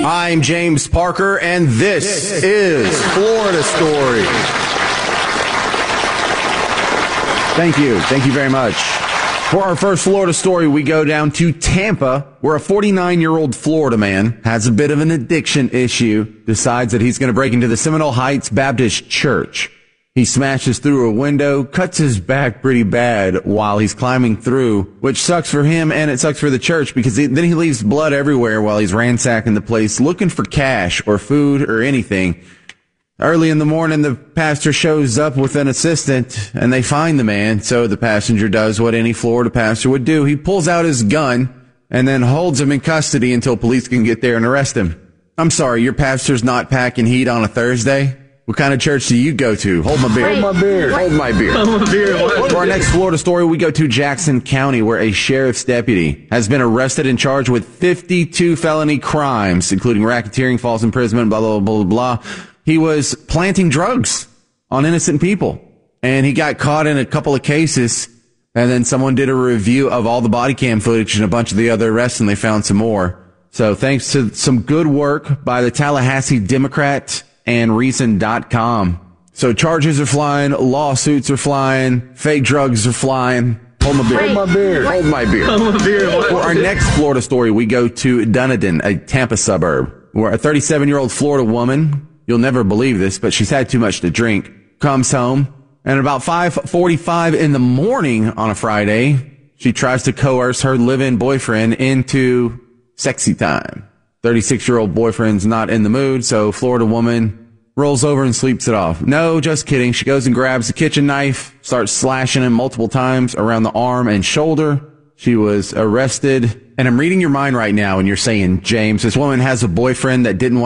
I'm James Parker, and this is Florida Story. Thank you. Thank you very much. For our first Florida story, we go down to Tampa, where a 49-year-old Florida man has a bit of an addiction issue, decides that he's going to break into the Seminole Heights Baptist Church. He smashes through a window, cuts his back pretty bad while he's climbing through, which sucks for him and it sucks for the church because then he leaves blood everywhere while he's ransacking the place looking for cash or food or anything. Early in the morning, the pastor shows up with an assistant and they find the man. So the passenger does what any Florida pastor would do. He pulls out his gun and then holds him in custody until police can get there and arrest him. I'm sorry, your pastor's not packing heat on a Thursday? What kind of church do you go to? Hold my beer. Hold my beer. Hold my beer. Hold my beer. For our next Florida story, we go to Jackson County, where a sheriff's deputy has been arrested and charged with 52 felony crimes, including racketeering, false imprisonment, blah, blah, blah, blah, blah. He was planting drugs on innocent people, and he got caught in a couple of cases, and then someone did a review of all the body cam footage and a bunch of the other arrests, and they found some more. So thanks to some good work by the Tallahassee Democrat and Reason.com. So charges are flying, lawsuits are flying, fake drugs are flying. Hold my beer. Hold my beer. Hold my beer. Hold my beer. For our next Florida story, we go to Dunedin, a Tampa suburb, where a 37-year-old Florida woman, you'll never believe this, but she's had too much to drink, comes home, and at about 5:45 in the morning on a Friday, she tries to coerce her live-in boyfriend into sexy time. 36-year-old boyfriend's not in the mood, so Florida woman rolls over and sleeps it off. No, just kidding. She goes and grabs a kitchen knife, starts slashing him multiple times around the arm and shoulder. She was arrested. And I'm reading your mind right now, and you're saying, James, this woman has a boyfriend that didn't want